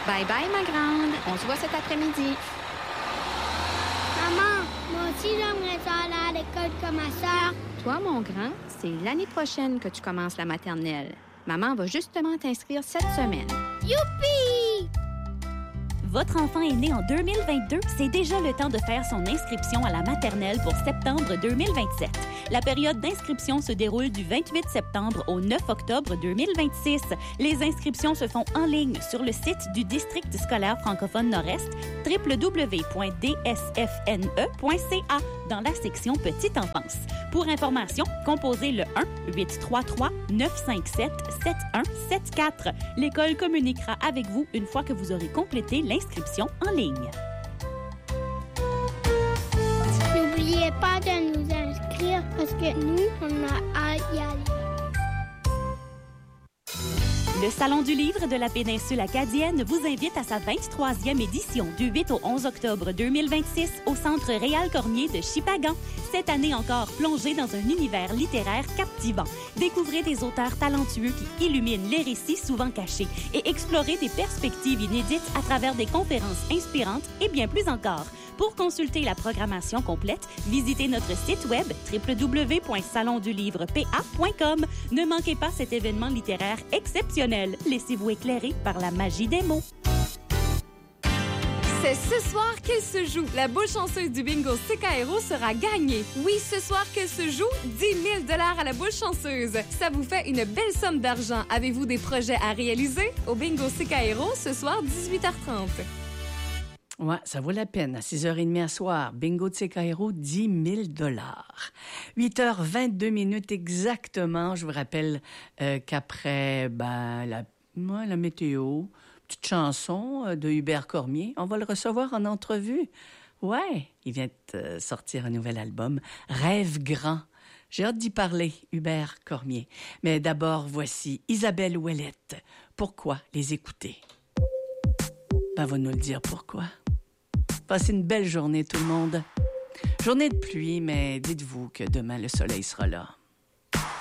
Bye bye, ma grande. On se voit cet après-midi. Maman, moi aussi j'aimerais ça aller à l'école comme ma sœur. Toi, mon grand, c'est l'année prochaine que tu commences la maternelle. Maman va justement t'inscrire cette semaine. Youpi! Votre enfant est né en 2022, c'est déjà le temps de faire son inscription à la maternelle pour septembre 2027. La période d'inscription se déroule du 28 septembre au 9 octobre 2026. Les inscriptions se font en ligne sur le site du District scolaire francophone Nord-Est, www.dsfne.ca, dans la section Petite enfance. Pour information, composez le 1-833-957-7174. L'école communiquera avec vous une fois que vous aurez complété l'inscription en ligne. N'oubliez pas de nous inscrire parce que nous, on a hâte d'y aller. Le Salon du livre de la péninsule acadienne vous invite à sa 23e édition du 8 au 11 octobre 2026 au Centre Réal Cormier de Shippagan. Cette année encore, plongez dans un univers littéraire captivant. Découvrez des auteurs talentueux qui illuminent les récits souvent cachés et explorez des perspectives inédites à travers des conférences inspirantes et bien plus encore. Pour consulter la programmation complète, visitez notre site web www.salondulivrepa.com. Ne manquez pas cet événement littéraire exceptionnel. Laissez-vous éclairer par la magie des mots. C'est ce soir qu'elle se joue. La boule chanceuse du bingo CKRO sera gagnée. Oui, ce soir qu'elle se joue, 10 000 $ à la boule chanceuse. Ça vous fait une belle somme d'argent. Avez-vous des projets à réaliser? Au bingo CKRO, ce soir, 18h30. Ouais, ça vaut la peine. À 6h30 à soir, bingo de CKRO, 10 000 $. 8h22 exactement. Je vous rappelle qu'après la météo, petite chanson de Hubert Cormier, on va le recevoir en entrevue. Ouais, il vient de sortir un nouvel album, Rêve grand. J'ai hâte d'y parler, Hubert Cormier. Mais d'abord, voici Isabelle Ouellette. Pourquoi les écouter? Ben, va nous le dire pourquoi. Passez une belle journée, tout le monde. Journée de pluie, mais dites-vous que demain, le soleil sera là.